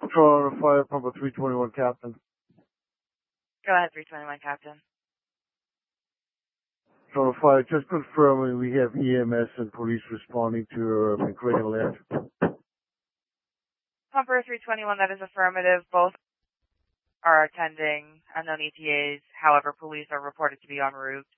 Toronto Fire Pumper 321, Captain. Go ahead, 321, Captain. Toronto Fire, just confirming we have EMS and police responding to a crane alert. Pumper 321, that is affirmative. Both are attending unknown ETAs. However, police are reported to be en route.